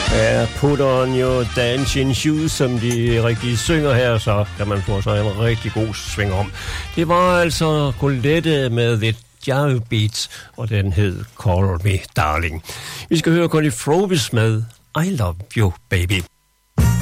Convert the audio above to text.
Ja, put on your dancing shoes, som de rigtig synger her, så kan man få sig en rigtig god sving om. Det var altså Colette med The Jive Beats, og den hed Call Me Darling. Vi skal høre Connie Frobis med I Love You Baby.